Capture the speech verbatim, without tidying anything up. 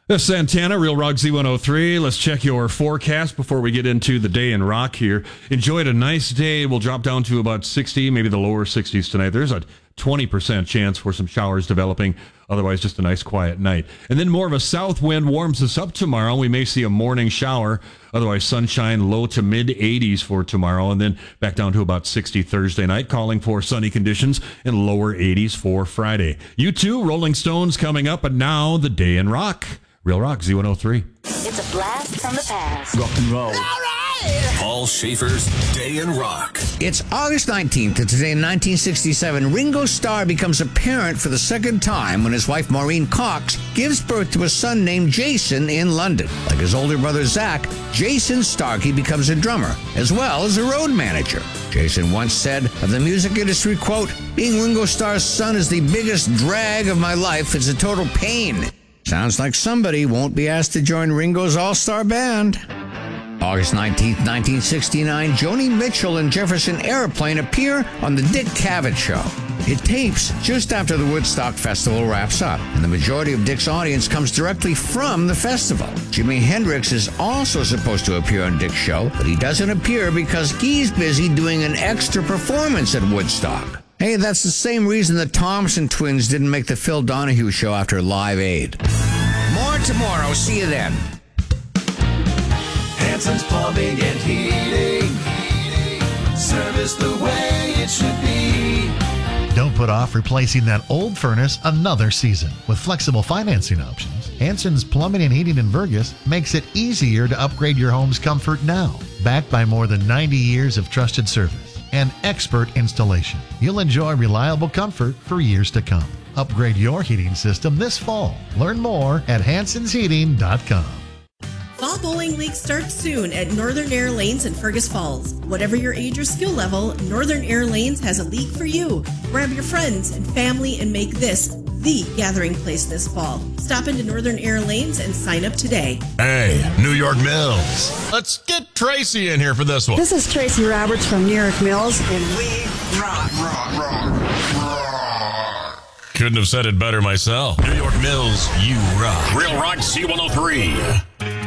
This is Santana, Real Rock Z one oh three. Let's check your forecast before we get into the day in rock here. Enjoyed a nice day. We'll drop down to about sixty, maybe the lower sixties tonight. There's a twenty percent chance for some showers developing. Otherwise, just a nice quiet night. And then more of a south wind warms us up tomorrow. We may see a morning shower. Otherwise, sunshine, low to mid eighties for tomorrow. And then back down to about sixty Thursday night, calling for sunny conditions and lower eighties for Friday. You too, Rolling Stones coming up, but now the day in rock. Real Rock Z one oh three. It's a blast from the past. Rock and roll. All right. Paul Schaefer's Day in Rock. It's August nineteenth, and today in nineteen sixty-seven, Ringo Starr becomes a parent for the second time when his wife Maureen Cox gives birth to a son named Jason in London. Like his older brother Zach, Jason Starkey becomes a drummer, as well as a road manager. Jason once said of the music industry, quote, "Being Ringo Starr's son is the biggest drag of my life. It's a total pain." Sounds like somebody won't be asked to join Ringo's all-star band. August nineteenth, nineteen sixty-nine, Joni Mitchell and Jefferson Airplane appear on The Dick Cavett Show. It tapes just after the Woodstock Festival wraps up, and the majority of Dick's audience comes directly from the festival. Jimi Hendrix is also supposed to appear on Dick's show, but he doesn't appear because he's busy doing an extra performance at Woodstock. Hey, that's the same reason the Thompson twins didn't make the Phil Donahue show after Live Aid. More tomorrow. See you then. Hanson's Plumbing and Heating. Service the way it should be. Don't put off replacing that old furnace another season. With flexible financing options, Hanson's Plumbing and Heating in Vergas makes it easier to upgrade your home's comfort now. Backed by more than ninety years of trusted service and expert installation, you'll enjoy reliable comfort for years to come. Upgrade your heating system this fall. Learn more at hansons heating dot com. Fall Bowling League starts soon at Northern Air Lanes in Fergus Falls. Whatever your age or skill level, Northern Air Lanes has a league for you. Grab your friends and family and make this the gathering place this fall. Stop into Northern Air Lanes and sign up today. Hey, New York Mills. Let's get Tracy in here for this one. This is Tracy Roberts from New York Mills, and we rock. Rock, rock, rock. Couldn't have said it better myself. New York Mills, you rock. Real Rock Z one oh three.